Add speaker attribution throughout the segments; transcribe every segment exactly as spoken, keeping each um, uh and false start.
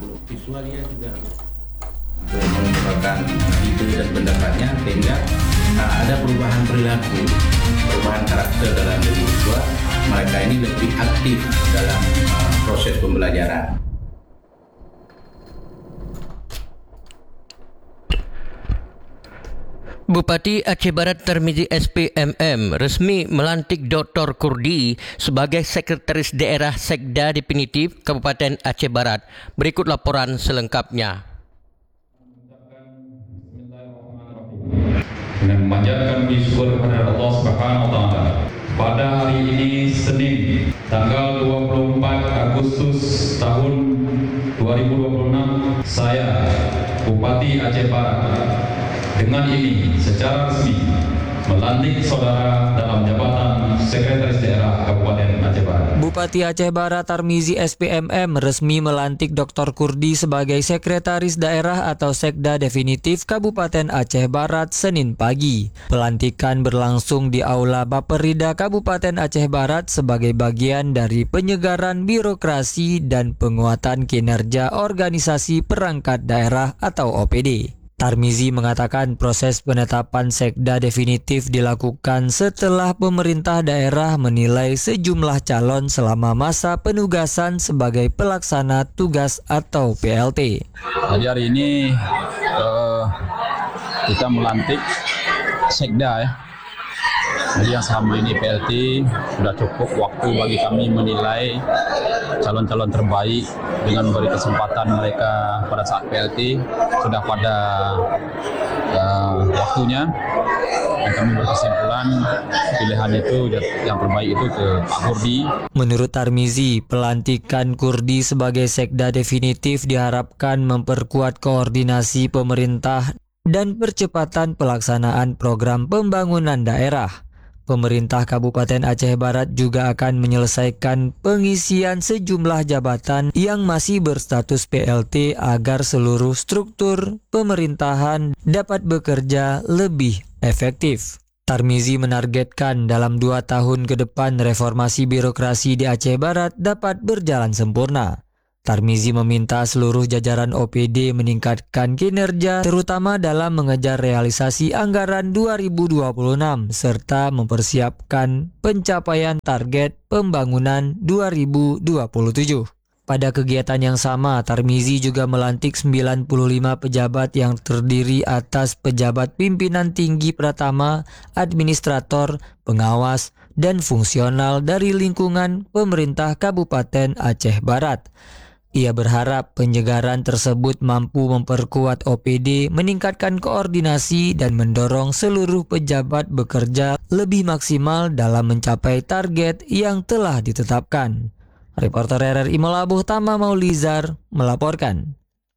Speaker 1: siswa dia juga mengembangkan ide dan pendapatnya sehingga uh, ada perubahan perilaku, perubahan karakter dalam diri siswa. Mereka ini lebih aktif dalam uh, proses pembelajaran.
Speaker 2: Bupati Aceh Barat Tarmizi S P M M resmi melantik Doktor Kurdi sebagai Sekretaris Daerah Sekda Definitif Kabupaten Aceh Barat. Berikut laporan selengkapnya.
Speaker 3: Dengan memanjatkan puji syukur kepada Allah Subhanahu wa taala, pada hari ini Senin tanggal dua puluh empat Agustus tahun dua ribu dua puluh enam, saya Bupati Aceh Barat dengan ini secara resmi melantik saudara dalam jabatan Sekretaris Daerah Kabupaten Aceh Barat.
Speaker 4: Bupati Aceh Barat Tarmizi S P M M resmi melantik Doktor Kurdi sebagai Sekretaris Daerah atau Sekda Definitif Kabupaten Aceh Barat Senin pagi. Pelantikan berlangsung di Aula Baperida Kabupaten Aceh Barat sebagai bagian dari penyegaran birokrasi dan penguatan kinerja organisasi perangkat daerah atau O P D. Tarmizi mengatakan proses penetapan sekda definitif dilakukan setelah pemerintah daerah menilai sejumlah calon selama masa penugasan sebagai pelaksana tugas atau P L T.
Speaker 5: Jadi hari ini uh, kita melantik sekda ya. Jadi yang selama ini P L T sudah cukup waktu bagi kami menilai calon-calon terbaik dengan memberi kesempatan mereka pada saat P L T sudah pada uh, waktunya, dan kami berkesimpulan pilihan itu yang terbaik itu ke Pak Kurdi.
Speaker 4: Menurut Tarmizi, pelantikan Kurdi sebagai sekda definitif diharapkan memperkuat koordinasi pemerintah dan percepatan pelaksanaan program pembangunan daerah. Pemerintah Kabupaten Aceh Barat juga akan menyelesaikan pengisian sejumlah jabatan yang masih berstatus P L T agar seluruh struktur pemerintahan dapat bekerja lebih efektif. Tarmizi menargetkan dalam dua tahun ke depan reformasi birokrasi di Aceh Barat dapat berjalan sempurna. Tarmizi meminta seluruh jajaran O P D meningkatkan kinerja terutama dalam mengejar realisasi anggaran dua ribu dua puluh enam serta mempersiapkan pencapaian target pembangunan dua ribu dua puluh tujuh. Pada kegiatan yang sama, Tarmizi juga melantik sembilan puluh lima pejabat yang terdiri atas pejabat pimpinan tinggi pratama, administrator, pengawas, dan fungsional dari lingkungan pemerintah Kabupaten Aceh Barat. Ia berharap penyegaran tersebut mampu memperkuat O P D, meningkatkan koordinasi dan mendorong seluruh pejabat bekerja lebih maksimal dalam mencapai target yang telah ditetapkan. Reporter R R I Melabuh Tama Maulizar melaporkan.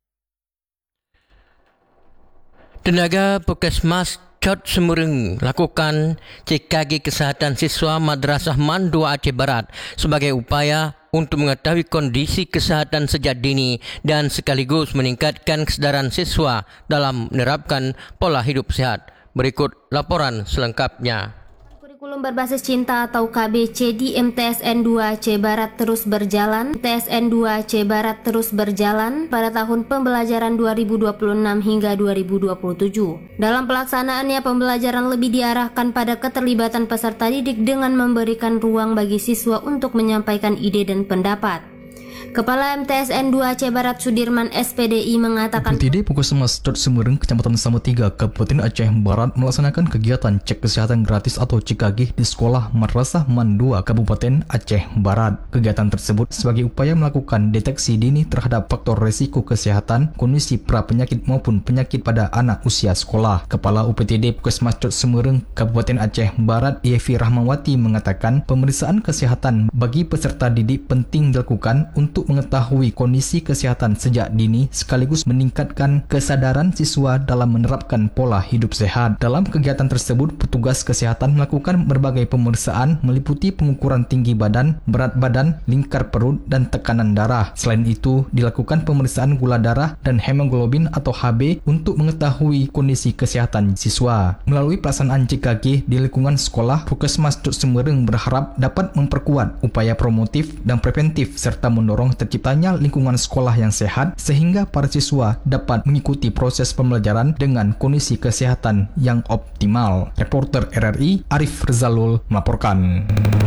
Speaker 2: Tenaga Puskesmas Cot Semureng lakukan C K G kesehatan siswa Madrasah Man dua Aceh Barat sebagai upaya untuk mengetahui kondisi kesehatan sejak dini dan sekaligus meningkatkan kesedaran siswa dalam menerapkan pola hidup sehat. Berikut laporan selengkapnya.
Speaker 6: Kurikulum berbasis cinta atau K B C di M T S N dua Aceh Barat terus berjalan. M T S N dua Aceh Barat terus berjalan pada tahun pembelajaran dua ribu dua puluh enam hingga dua ribu dua puluh tujuh. Dalam pelaksanaannya, pembelajaran lebih diarahkan pada keterlibatan peserta didik dengan memberikan ruang bagi siswa untuk menyampaikan ide dan pendapat. Kepala M T S N dua Aceh Barat Sudirman S P D I mengatakan
Speaker 7: P T D Puskesmas Cot Semureng, Kecamatan Samatiga, Kabupaten Aceh Barat melaksanakan kegiatan cek kesehatan gratis atau C K G di Sekolah Madrasah Man dua Kabupaten Aceh Barat. Kegiatan tersebut sebagai upaya melakukan deteksi dini terhadap faktor resiko kesehatan, kondisi pra-penyakit maupun penyakit pada anak usia sekolah. Kepala U P T D Puskesmas Cot Semureng, Kabupaten Aceh Barat, Yevi Rahmawati mengatakan pemeriksaan kesehatan bagi peserta didik penting dilakukan untuk mengetahui kondisi kesehatan sejak dini sekaligus meningkatkan kesadaran siswa dalam menerapkan pola hidup sehat. Dalam kegiatan tersebut, petugas kesehatan melakukan berbagai pemeriksaan meliputi pengukuran tinggi badan, berat badan, lingkar perut, dan tekanan darah. Selain itu, dilakukan pemeriksaan gula darah dan hemoglobin atau H B untuk mengetahui kondisi kesehatan siswa. Melalui pelaksanaan C K G di lingkungan sekolah, Puskesmas Cot Semureng berharap dapat memperkuat upaya promotif dan preventif serta mendorong mendorong terciptanya lingkungan sekolah yang sehat sehingga para siswa dapat mengikuti proses pembelajaran dengan kondisi kesehatan yang optimal. Reporter R R I Arif Rizalul melaporkan.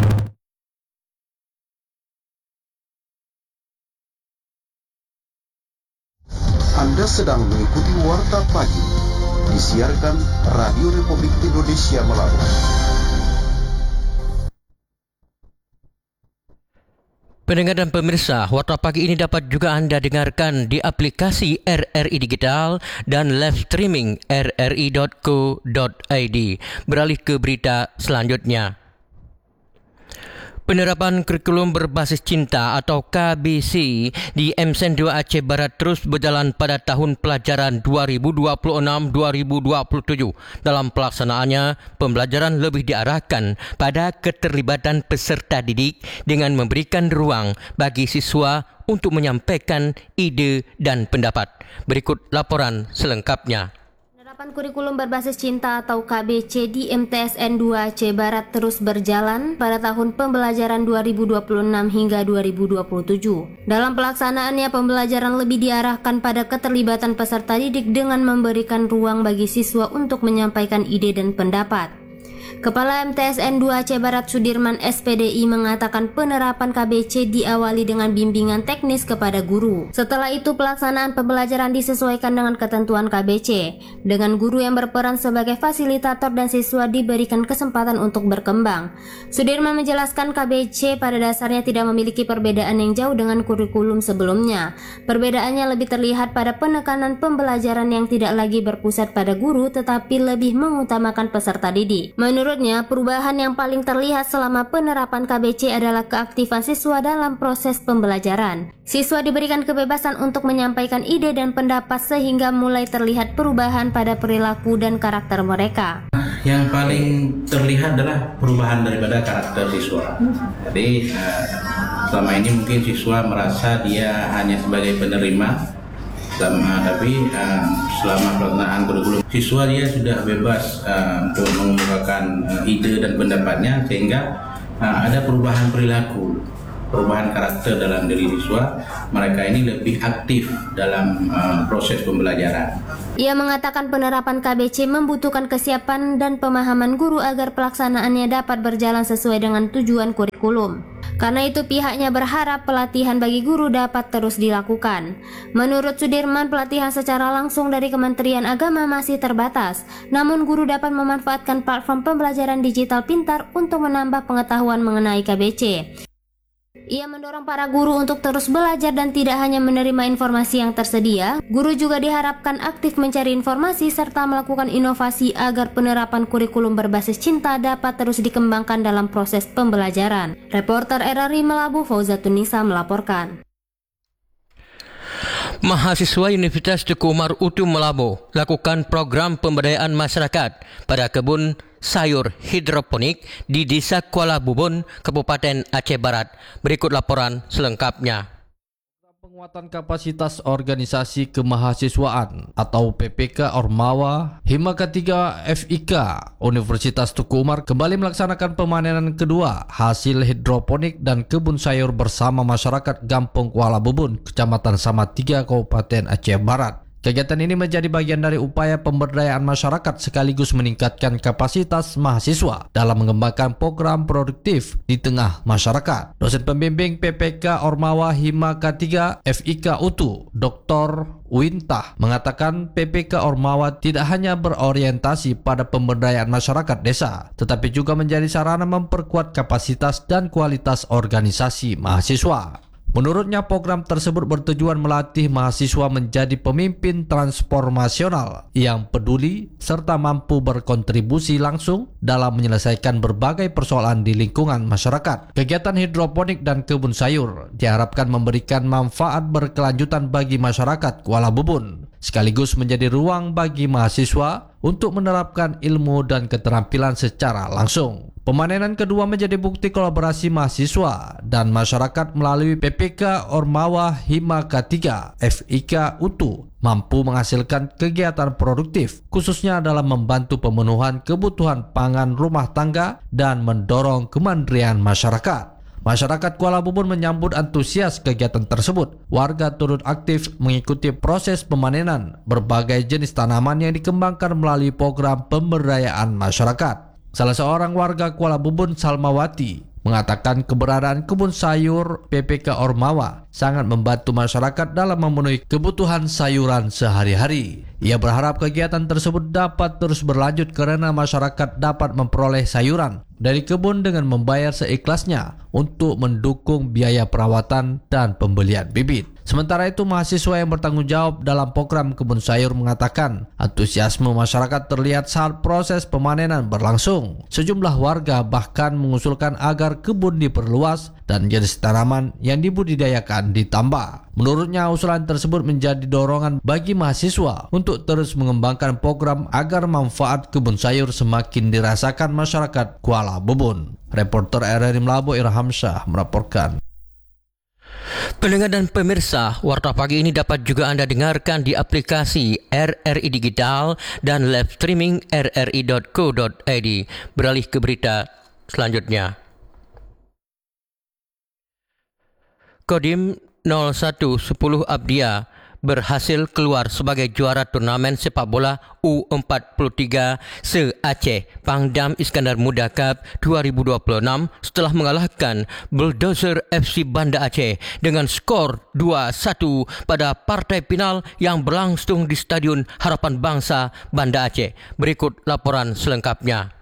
Speaker 8: Anda sedang mengikuti Warta Pagi, disiarkan Radio Republik Indonesia Malabo.
Speaker 2: Pendengar dan pemirsa, Warta Pagi ini dapat juga Anda dengarkan di aplikasi R R I Digital dan live streaming r r i dot co dot i d. Beralih ke berita selanjutnya. Penerapan kurikulum berbasis cinta atau K B C di M S E N dua Aceh Barat terus berjalan pada tahun pelajaran dua ribu dua puluh enam dua ribu dua puluh tujuh. Dalam pelaksanaannya, pembelajaran lebih diarahkan pada keterlibatan peserta didik dengan memberikan ruang bagi siswa untuk menyampaikan ide dan pendapat. Berikut laporan selengkapnya.
Speaker 6: Penerapan kurikulum berbasis cinta atau K B C di M T S N dua Aceh Barat terus berjalan pada tahun pembelajaran dua ribu dua puluh enam hingga dua ribu dua puluh tujuh. Dalam pelaksanaannya, pembelajaran lebih diarahkan pada keterlibatan peserta didik dengan memberikan ruang bagi siswa untuk menyampaikan ide dan pendapat. Kepala M T S N dua Aceh Barat Sudirman S P D I mengatakan penerapan K B C diawali dengan bimbingan teknis kepada guru. Setelah itu pelaksanaan pembelajaran disesuaikan dengan ketentuan K B C, dengan guru yang berperan sebagai fasilitator dan siswa diberikan kesempatan untuk berkembang. Sudirman menjelaskan K B C pada dasarnya tidak memiliki perbedaan yang jauh dengan kurikulum sebelumnya. Perbedaannya lebih terlihat pada penekanan pembelajaran yang tidak lagi berpusat pada guru tetapi lebih mengutamakan peserta didik. Menurut Menurutnya, perubahan yang paling terlihat selama penerapan K B C adalah keaktifan siswa dalam proses pembelajaran. Siswa diberikan kebebasan untuk menyampaikan ide dan pendapat sehingga mulai terlihat perubahan pada perilaku dan karakter mereka.
Speaker 1: Yang paling terlihat adalah perubahan daripada karakter siswa. Jadi selama ini mungkin siswa merasa dia hanya sebagai penerima, Selama, tapi uh, selama pelaksanaan kurikulum siswa dia sudah bebas uh, untuk mengemukakan uh, ide dan pendapatnya sehingga uh, ada perubahan perilaku, perubahan karakter dalam diri siswa. Mereka ini lebih aktif dalam uh, proses pembelajaran.
Speaker 6: Ia mengatakan penerapan K B C membutuhkan kesiapan dan pemahaman guru agar pelaksanaannya dapat berjalan sesuai dengan tujuan kurikulum. Karena itu pihaknya berharap pelatihan bagi guru dapat terus dilakukan. Menurut Sudirman, pelatihan secara langsung dari Kementerian Agama masih terbatas. Namun guru dapat memanfaatkan platform pembelajaran digital pintar untuk menambah pengetahuan mengenai K B C. Ia mendorong para guru untuk terus belajar dan tidak hanya menerima informasi yang tersedia. Guru juga diharapkan aktif mencari informasi serta melakukan inovasi agar penerapan kurikulum berbasis cinta dapat terus dikembangkan dalam proses pembelajaran. Reporter R R I Melabu Fauzatun Nisa melaporkan.
Speaker 2: Mahasiswa Universitas Tengku Umar Utuh Melabo lakukan program pemberdayaan masyarakat pada kebun sayur hidroponik di Desa Kuala Bubun, Kabupaten Aceh Barat. Berikut laporan selengkapnya.
Speaker 9: Penguatan kapasitas organisasi kemahasiswaan atau P P K Ormawa Hima ketiga F I K Universitas Tengku Umar kembali melaksanakan pemanenan kedua hasil hidroponik dan kebun sayur bersama masyarakat Gampung Kuala Bubun, Kecamatan Samatiga, Kabupaten Aceh Barat. Kegiatan ini menjadi bagian dari upaya pemberdayaan masyarakat sekaligus meningkatkan kapasitas mahasiswa dalam mengembangkan program produktif di tengah masyarakat. Dosen pembimbing P P K Ormawa Hima ketiga F I K Utu, Doktor Wintah, mengatakan P P K Ormawa tidak hanya berorientasi pada pemberdayaan masyarakat desa, tetapi juga menjadi sarana memperkuat kapasitas dan kualitas organisasi mahasiswa. Menurutnya, program tersebut bertujuan melatih mahasiswa menjadi pemimpin transformasional yang peduli serta mampu berkontribusi langsung dalam menyelesaikan berbagai persoalan di lingkungan masyarakat. Kegiatan hidroponik dan kebun sayur diharapkan memberikan manfaat berkelanjutan bagi masyarakat Kuala Bubun, sekaligus menjadi ruang bagi mahasiswa untuk menerapkan ilmu dan keterampilan secara langsung. Pemanenan kedua menjadi bukti kolaborasi mahasiswa dan masyarakat melalui P P K Ormawa Hima ketiga F I K Utu mampu menghasilkan kegiatan produktif, khususnya dalam membantu pemenuhan kebutuhan pangan rumah tangga dan mendorong kemandirian masyarakat. Masyarakat Kuala Bubun menyambut antusias kegiatan tersebut. Warga turut aktif mengikuti proses pemanenan berbagai jenis tanaman yang dikembangkan melalui program pemberdayaan masyarakat. Salah seorang warga Kuala Bubun, Salmawati, mengatakan keberadaan kebun sayur P P K Ormawa sangat membantu masyarakat dalam memenuhi kebutuhan sayuran sehari-hari. Ia berharap kegiatan tersebut dapat terus berlanjut karena masyarakat dapat memperoleh sayuran dari kebun dengan membayar seikhlasnya untuk mendukung biaya perawatan dan pembelian bibit. Sementara itu, mahasiswa yang bertanggung jawab dalam program kebun sayur mengatakan antusiasme masyarakat terlihat saat proses pemanenan berlangsung. Sejumlah warga bahkan mengusulkan agar kebun diperluas dan jenis tanaman yang dibudidayakan ditambah. Menurutnya, usulan tersebut menjadi dorongan bagi mahasiswa untuk terus mengembangkan program agar manfaat kebun sayur semakin dirasakan masyarakat Kuala Bubun. Reporter R R I Melabo Irham Shah melaporkan.
Speaker 2: Pendengar dan pemirsa, Warta Pagi ini dapat juga Anda dengarkan di aplikasi R R I Digital dan live streaming r r i dot co dot i d. Beralih ke berita selanjutnya. Kodim nol satu satu nol Abdia berhasil keluar sebagai juara turnamen sepak bola U empat puluh tiga se-Aceh Pangdam Iskandar Muda Cup dua ribu dua puluh enam setelah mengalahkan Bulldozer F C Banda Aceh dengan skor dua satu pada partai final yang berlangsung di Stadion Harapan Bangsa Banda Aceh. Berikut laporan selengkapnya.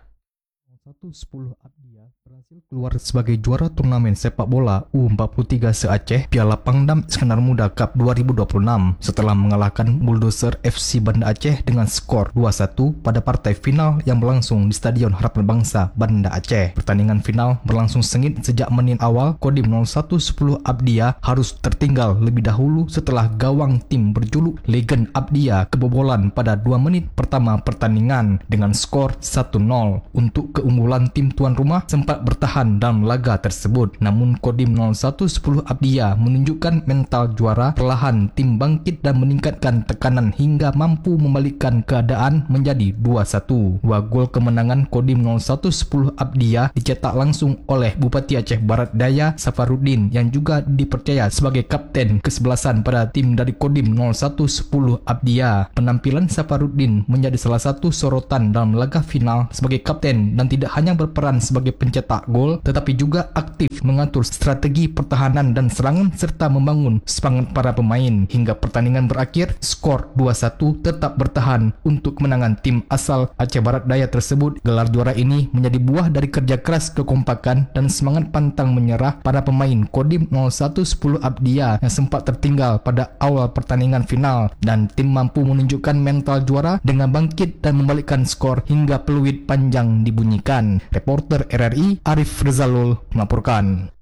Speaker 7: satu sepuluh Abdia berhasil keluar sebagai juara turnamen sepak bola U empat puluh tiga se-Aceh Piala Pangdam Iskandar Muda Cup dua ribu dua puluh enam setelah mengalahkan Bulldozer F C Banda Aceh dengan skor dua satu pada partai final yang berlangsung di Stadion Harapan Bangsa Banda Aceh. Pertandingan final berlangsung sengit sejak menit awal. Kodim nol satu satu nol Abdia harus tertinggal lebih dahulu setelah gawang tim berjuluk Legend Abdia kebobolan pada dua menit pertama pertandingan dengan skor satu nol. Untuk keunggulan tim tuan rumah sempat bertahan dalam laga tersebut. Namun Kodim nol satu satu nol Abdia menunjukkan mental juara. Perlahan tim bangkit dan meningkatkan tekanan hingga mampu membalikkan keadaan menjadi dua satu. Dua gol kemenangan Kodim nol satu satu nol Abdia dicetak langsung oleh Bupati Aceh Barat Daya Safaruddin yang juga dipercaya sebagai kapten kesebelasan pada tim dari Kodim nol satu satu nol Abdia. Penampilan Safaruddin menjadi salah satu sorotan dalam laga final sebagai kapten dan tidak hanya berperan sebagai pencetak gol tetapi juga aktif mengatur strategi pertahanan dan serangan serta membangun semangat para pemain. Hingga pertandingan berakhir, skor dua satu tetap bertahan untuk kemenangan tim asal Aceh Barat Daya tersebut. Gelar juara ini menjadi buah dari kerja keras, kekompakan dan semangat pantang menyerah para pemain Kodim nol satu satu nol Abdia yang sempat tertinggal pada awal pertandingan final, dan tim mampu menunjukkan mental juara dengan bangkit dan membalikkan skor hingga peluit panjang dibunyikan. Reporter R R I Arif Rizalul melaporkan.